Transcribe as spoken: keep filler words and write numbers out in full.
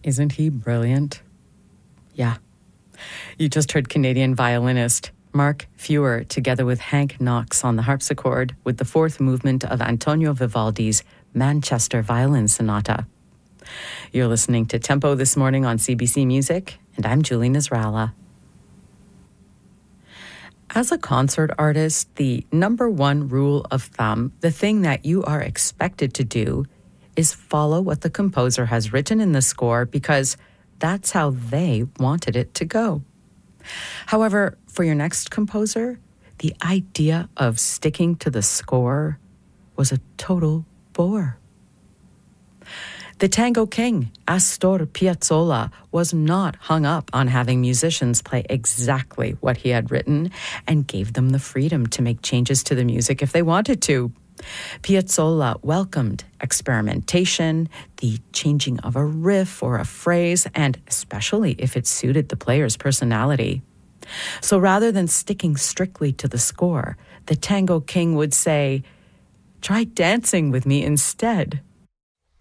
Isn't he brilliant? Yeah. You just heard Canadian violinist Mark Feuer together with Hank Knox on the harpsichord with the fourth movement of Antonio Vivaldi's Manchester Violin Sonata. You're listening to Tempo this morning on C B C Music, and I'm Julie Nasrallah. As a concert artist, the number one rule of thumb, the thing that you are expected to do, is follow what the composer has written in the score because that's how they wanted it to go. However, for your next composer, the idea of sticking to the score was a total bore. The tango king, Astor Piazzolla, was not hung up on having musicians play exactly what he had written and gave them the freedom to make changes to the music if they wanted to. Piazzolla welcomed experimentation, the changing of a riff or a phrase, and especially if it suited the player's personality. So rather than sticking strictly to the score, the tango king would say, "Try dancing with me instead."